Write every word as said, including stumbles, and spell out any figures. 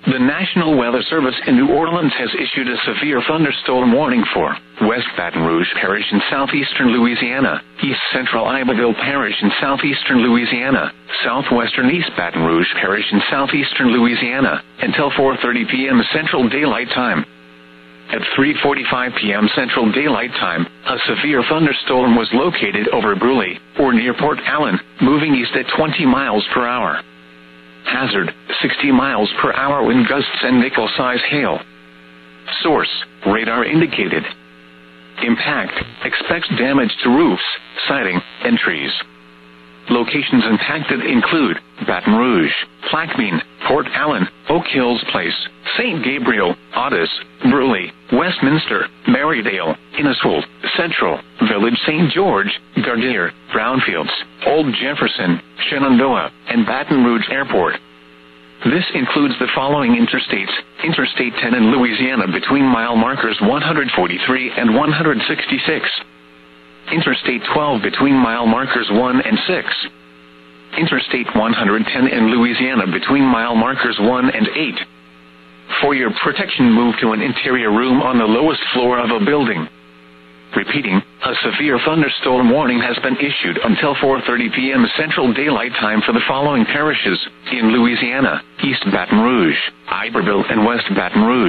The National Weather Service in New Orleans has issued a severe thunderstorm warning for West Baton Rouge Parish in southeastern Louisiana, East Central Iberville Parish in southeastern Louisiana, southwestern East Baton Rouge Parish in southeastern Louisiana, until four thirty p.m. Central Daylight Time. At three forty-five p.m. Central Daylight Time, a severe thunderstorm was located over Bruley, or near Port Allen, moving east at twenty miles per hour. Hazard, sixty miles per hour wind gusts and nickel-size hail. Source, radar indicated. Impact, expects damage to roofs, siding, and trees. Locations impacted include Baton Rouge, Plaquemine, Port Allen, Oak Hills Place, Saint Gabriel, Otis, Bruley, Westminster, Marydale, Inniswold, Central, Village Saint George, Gardere, Brownfields, Old Jefferson, Shenandoah, and Baton Rouge Airport. This includes the following interstates: Interstate ten in Louisiana between mile markers one forty-three and one sixty-six. Interstate twelve between mile markers one and six. Interstate one ten in Louisiana between mile markers one and eight. For your protection, move to an interior room on the lowest floor of a building. Repeating, a severe thunderstorm warning has been issued until four thirty p.m. Central Daylight Time for the following parishes in Louisiana: East Baton Rouge, Iberville, and West Baton Rouge.